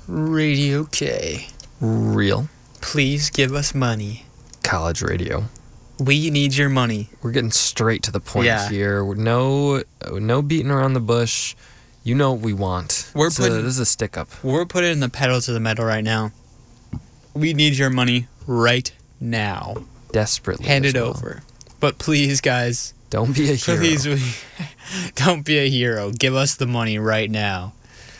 Radio K. Real Please give us money. college radio. We need your money. We're getting straight to the point Yeah. here. No beating around the bush. You know what we want. We're this putting- is a stick up. We're putting the pedal to the metal right now. We need your money right now. Desperately. Hand as it well. over. But please, guys, Don't be a hero. please, don't be a hero. Give us the money right now.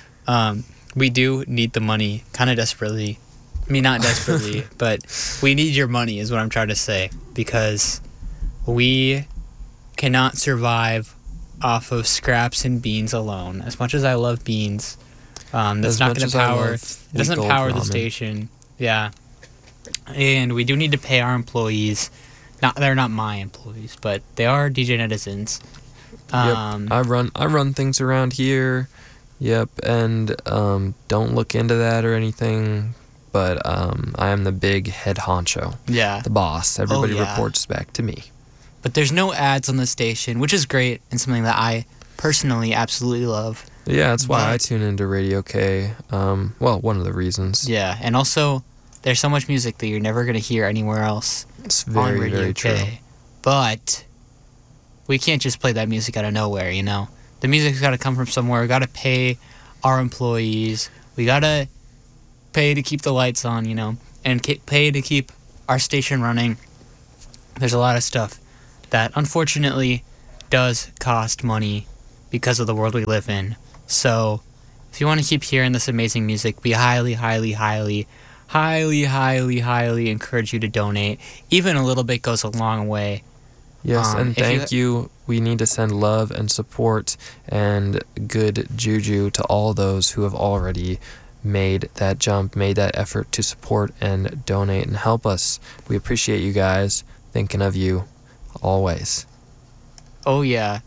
We do need the money kind of desperately. I mean, not desperately, but we need your money is what I'm trying to say, because we cannot survive off of scraps and beans alone. As much as I love beans, that's As not much going as to I power. love It doesn't week-old power the ramen. station. Yeah, and we do need to pay our employees. They're not my employees, but they are DJ Netizens. Yep. I run things around here. Yep, and don't look into that or anything. But I am the big head honcho, Yeah, the boss. Everybody yeah. reports back to me. but there's no ads on the station, which is great and something that I personally absolutely love. Yeah, that's why I But- tune into Radio K. Well, one of the reasons. Yeah, and also there's so much music that you're never gonna hear anywhere else It's on very, Radio very true. K. But we can't just play that music out of nowhere, you know. The music's got to come from somewhere. We got to pay our employees. We got to pay to keep the lights on, you know, and pay to keep our station running. There's a lot of stuff that unfortunately does cost money because of the world we live in. So if you want to keep hearing this amazing music, we highly, highly, highly, highly, highly, highly encourage you to donate. Even a little bit goes a long way. Yes, and if you- thank you. We need to send love and support and good juju to all those who have already made that jump, made that effort to support and donate and help us. We appreciate you guys. Thinking of you always. Oh yeah.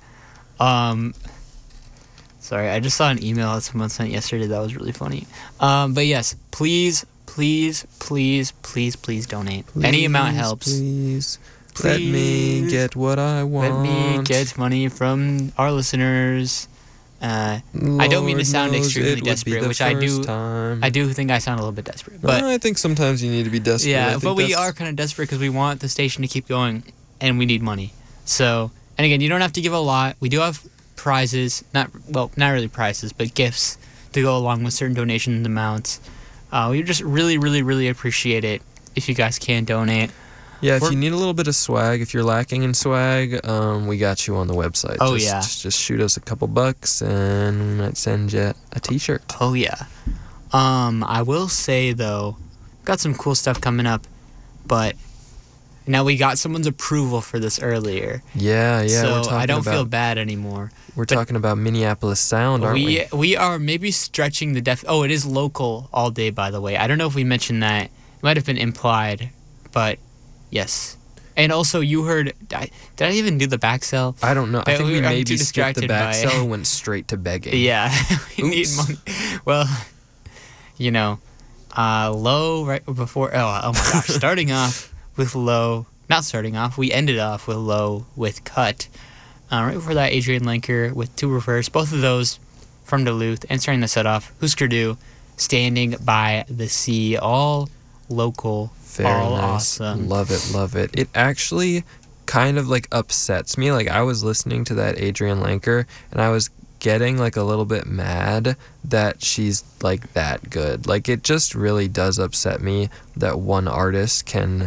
Sorry, I just saw an email that someone sent yesterday that was really funny. But yes, please, please, please, please, please donate. Any amount helps. Please. Let me Please. get what I want. Let me get money from our listeners. I don't mean to Lord sound knows extremely it would be desperate, the which I do. first time. I do think I sound a little bit desperate, but I think sometimes you need to be desperate. I yeah, think but we that's- are kind of desperate because we want the station to keep going, and we need money. So, and again, you don't have to give a lot. We do have prizes, not really prizes, but gifts to go along with certain donation amounts. We just really, really, really appreciate it if you guys can donate. Yeah, if We're- you need a little bit of swag, if you're lacking in swag, we got you on the website. Oh, just, yeah. Just shoot us a couple bucks and we might send you a t-shirt. Oh yeah. I will say though, got some cool stuff coming up, but now we got someone's approval for this earlier. Yeah, we're so talking I don't about, feel bad anymore. We're but- talking about Minneapolis Sound, aren't we? We are maybe stretching the Oh, it is local all day, by the way. I don't know if we mentioned that. It might have been implied, but yes. And also, you heard. Did I even do the back sell? I don't know. I think we I'm maybe too skipped the distracted back by- sell and went straight to begging. Yeah, we need Oops. money. Well, you know, low right before. Oh my gosh! Starting off with low. Not starting off. We ended off with low with cut. Right before that, Adrian Lenker with two reverse. Both of those from Duluth. And starting the set off, Husker Du, Standing by the Sea. All local. Very all nice. awesome. Love it, love it. It actually kind of like upsets me. Like I was listening to that Adrian Lenker and I was getting like a little bit mad that she's like that good. Like it just really does upset me that one artist can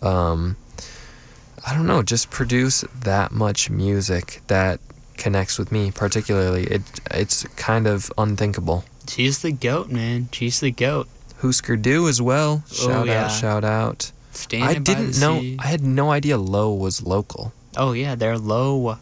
I don't know, just produce that much music that connects with me particularly. It's kind of unthinkable. She's the goat, man. She's the goat. Husker Du as well. Shout yeah. out, shout out. Standing I by didn't the know. sea. I had no idea Low was local. Oh yeah, they're local.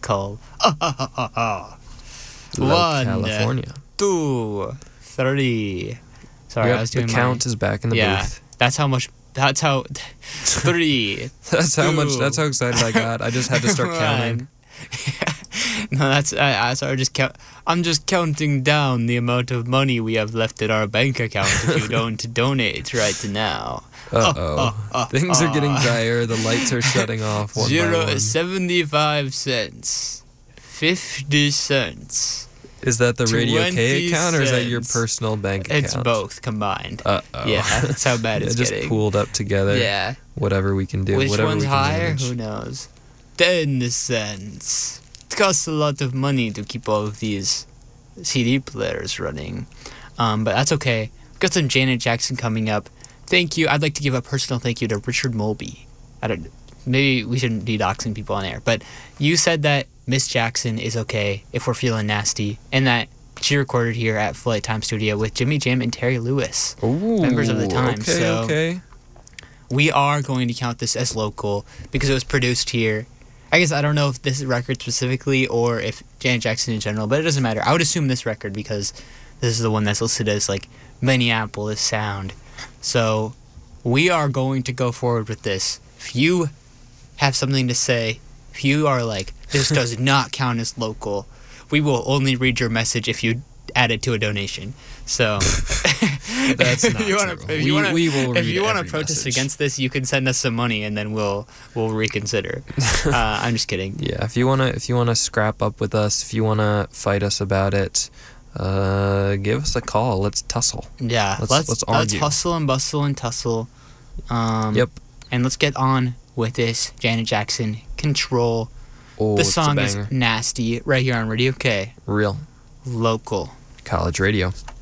Low, One, California. 2, 3. Sorry, Yep, I was the doing count is back in the Yeah. booth. That's how much. That's how. 3. That's how much. Two. That's how excited I got. I just had to start counting. No, that's. I sorry. Just count. I'm just counting down the amount of money we have left in our bank account if you don't donate right now. Things are getting dire. The lights are shutting off one by one. 75 cents. 50 cents. Is that the Radio K 20 account, or is that your cents. personal bank account? It's both combined. Uh-oh. Yeah, that's how bad Yeah, it's just getting. pooled up together. Yeah. Whatever we can do. Which whatever one's we can higher? manage. Who knows? 10 cents. It costs a lot of money to keep all of these CD players running. But that's okay. We've got some Janet Jackson coming up. Thank you. I'd like to give a personal thank you to Richard Mulby. Maybe we shouldn't be doxing people on air, but you said that Miss Jackson is okay if we're feeling nasty, and that she recorded here at Flight Time Studio with Jimmy Jam and Terry Lewis, Ooh, members of the time. Okay, So okay. we are going to count this as local because it was produced here. I guess I don't know if this record specifically or if Janet Jackson in general, but it doesn't matter. I would assume this record because this is the one that's listed as like Minneapolis sound. So we are going to go forward with this. If you have something to say, if you are like, this does not count as local, we will only read your message if you add it to a donation. So That's not if you wanna, true. If you want We will if read you want to every protest message. against this, you can send us some money and then we'll reconsider. I'm just kidding. Yeah, if you wanna scrap up with us, if you wanna fight us about it, give us a call. Let's tussle. Yeah, Let's let's argue. hustle and bustle and tussle. Yep. And let's get on with this. Janet Jackson, Control. Oh, The it's a song is banger. nasty right here on Radio K. Real Local. college radio.